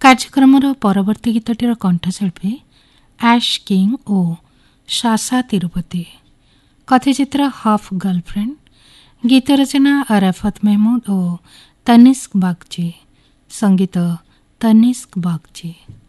କାର୍ଯ୍ୟକ୍ରମର ପରବର୍ତ୍ତୀ ଗୀତଟିର କଣ୍ଠଶିଳ୍ପୀ ଆଶ୍ କିଙ୍ଗ ଓ ଶାଶା ତିରୁପତି। କଥିଚିତ୍ର half girlfriend. ଗୀତ ରଚନା ଅରାଫତ ମେହମୁଦ ଓ ତନିଷ୍କ ବାଗଚି। ସଙ୍ଗୀତ ତନିଷ୍କ ବାଗଚି।